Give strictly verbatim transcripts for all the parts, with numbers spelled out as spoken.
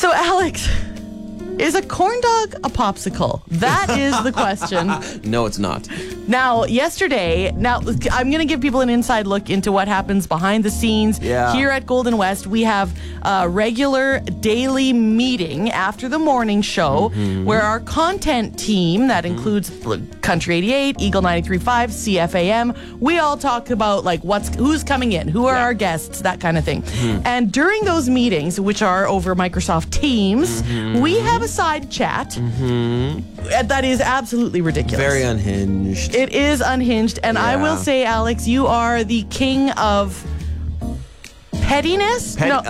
So, Alex, is a corn dog a popsicle? That is the question. No, it's not. Now, yesterday, now I'm going to give people an inside look into what happens behind the scenes Yeah. here at Golden West. We have a regular daily meeting after the morning show Mm-hmm. where our content team, that includes Country eighty-eight, Eagle ninety-three point five, C F A M, we all talk about like what's who's coming in, who are Yeah. our guests, that kind of thing. Mm-hmm. And during those meetings, which are over Microsoft Teams, Mm-hmm. we have a side chat mm-hmm. that is absolutely ridiculous. Very unhinged. It is unhinged, and I Yeah. will say, Alex, you are the king of pettiness. Petty- No,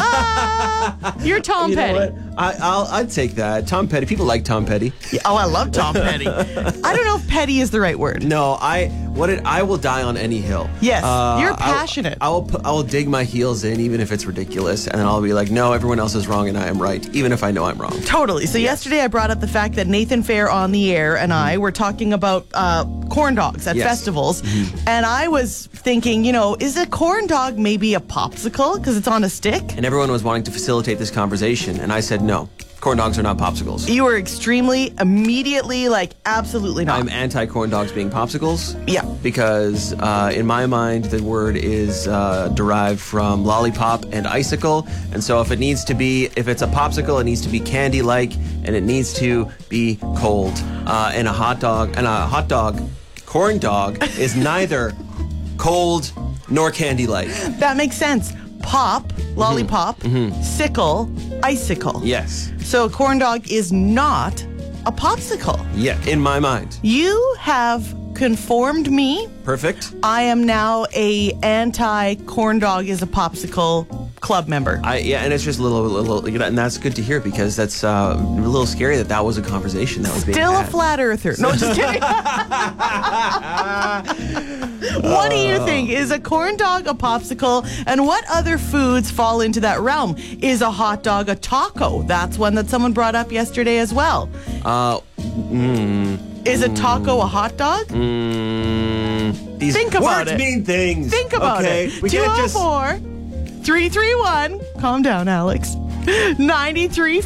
Ah, you're Tom You know Petty. what? I, I'll I'd take that. Tom Petty. People like Tom Petty. Oh, I love Tom Petty. I don't know if petty is the right word. No, I what it I will die on any hill. Yes, you're I- passionate. I, will put, I will dig my heels in, even if it's ridiculous, and then I'll be like, no, everyone else is wrong, and I am right, even if I know I'm wrong. Totally. So yesterday I brought up the fact that Nathan Fair on the air and I were talking about uh, corn dogs at Yes. festivals, and I was thinking, you know, is a corn dog maybe a popsicle because it's on a stick? And everyone was wanting to facilitate this conversation, and I said no. Corn dogs are not popsicles. You were extremely, immediately, like, absolutely not. I'm anti-corn dogs being popsicles. Yeah. Because uh, in my mind, the word is uh, derived from lollipop and icicle. And so if it needs to be, if it's a popsicle, it needs to be candy-like, and it needs to be cold. Uh, and a hot dog, and a hot dog, corn dog, is neither cold nor candy-like. That makes sense. Pop, lollipop, sickle, icicle. Yes. So a corn dog is not a popsicle. Yeah, in my mind. You have conformed me. Perfect. I am now a anti corn dog is a popsicle club member. I, yeah, and it's just a little, little, you know, and that's good to hear because that's uh, a little scary that that was a conversation that was being Still a had. flat earther. No, just kidding. What do you think? Is a corn dog a popsicle? And what other foods fall into that realm? Is a hot dog a taco? That's one that someone brought up yesterday as well. Uh, mm, Is a taco a hot dog? mm, these Think about words it. mean things. Think about okay? it. We can't just. two oh four, three three one Calm down, Alex. ninety-three